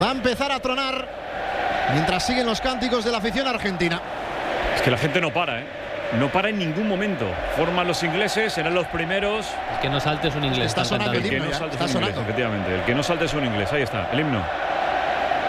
Va a empezar a tronar mientras siguen los cánticos de la afición argentina. Es que la gente no para, ¿eh? No para en ningún momento. Forman los ingleses, serán los primeros. El que no salte es un inglés. Está sonando el himno, el que no salte está es un inglés, sonando. efectivamente. El que no salte es un inglés. Ahí está, el himno.